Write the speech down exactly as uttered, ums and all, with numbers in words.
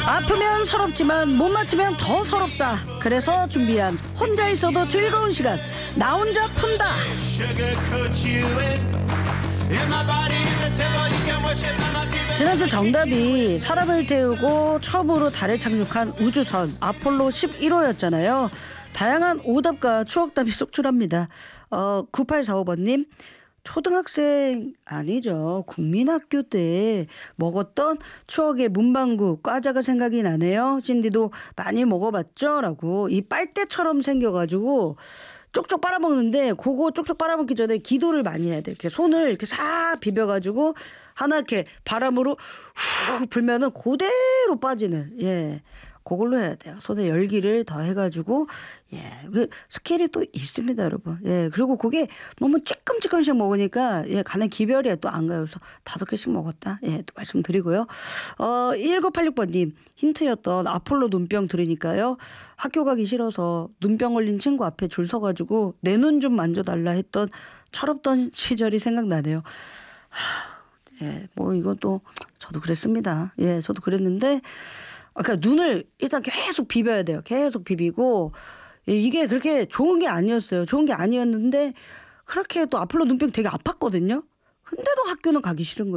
아프면 서럽지만 못 맞추면 더 서럽다. 그래서 준비한 혼자 있어도 즐거운 시간, 나 혼자 푼다. 지난주 정답이 사람을 태우고 처음으로 달에 착륙한 우주선 아폴로 십일 호였잖아요. 다양한 오답과 추억담이 속출합니다. 어, 구팔사오 번님, 초등학생 아니죠. 국민학교 때 먹었던 추억의 문방구 과자가 생각이 나네요. 신디도 많이 먹어봤죠? 라고. 이 빨대처럼 생겨가지고 쪽쪽 빨아먹는데, 그거 쪽쪽 빨아먹기 전에 기도를 많이 해야 돼. 이렇게 손을 이렇게 싹 비벼가지고 하나 이렇게 바람으로 후 불면은 그대로 빠지는, 예. 그걸로 해야 돼요. 손에 열기를 더 해가지고, 예. 그 스케일이 또 있습니다, 여러분. 예. 그리고 그게 너무 찌끔찌끔씩 먹으니까, 예. 간에 기별이 또 안 가요. 그래서 다섯 개씩 먹었다. 예. 또 말씀드리고요. 어, 일구팔육 번님, 힌트였던 아폴로 눈병 들으니까요. 학교 가기 싫어서 눈병 걸린 친구 앞에 줄 서가지고 내 눈 좀 만져달라 했던 철없던 시절이 생각나네요. 하, 예. 뭐 이건 또 저도 그랬습니다. 예. 저도 그랬는데, 그러니까 눈을 일단 계속 비벼야 돼요. 계속 비비고. 이게 그렇게 좋은 게 아니었어요. 좋은 게 아니었는데 그렇게 또 아폴로 눈병 되게 아팠거든요. 근데도 학교는 가기 싫은 거예요.